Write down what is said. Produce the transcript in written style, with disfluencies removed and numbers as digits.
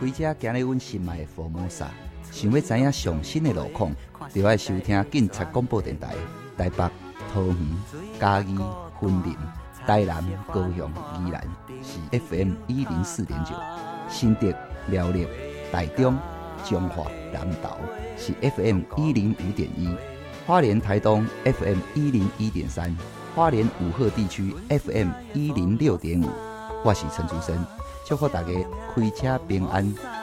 开车行咧阮心爱的福摩沙，想要知影上新的路况，就要收听警察广播电台。台北、桃园、嘉义、云林、台南、高雄、宜兰是 FM104.9， 新竹、苗栗、台中、彰化、南投是 FM105.1， 花莲、台东 FM101.3， 花莲武鹤地区 FM106.5。我是陈竹生，祝福大家开车平安。